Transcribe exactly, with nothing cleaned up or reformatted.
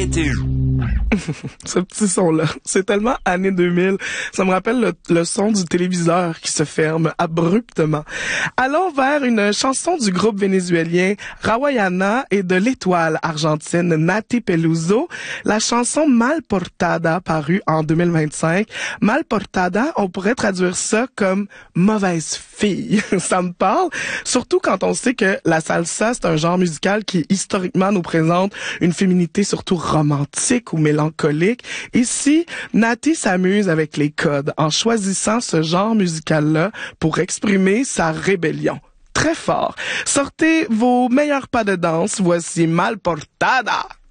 arrêter. Ce petit son-là, c'est tellement années deux mille. Ça me rappelle le, le son du téléviseur qui se ferme abruptement. Allons vers une chanson du groupe vénézuélien Rawayana et de l'étoile argentine Nati Peluso. La chanson Mal Portada, parue en deux mille vingt-cinq. Mal Portada, on pourrait traduire ça comme mauvaise fille. Ça me parle, surtout quand on sait que la salsa, c'est un genre musical qui historiquement nous présente une féminité surtout romantique ou mélancolique. Ici, Nati s'amuse avec les codes en choisissant ce genre musical-là pour exprimer sa rébellion. Très fort. Sortez vos meilleurs pas de danse. Voici Mal Portada.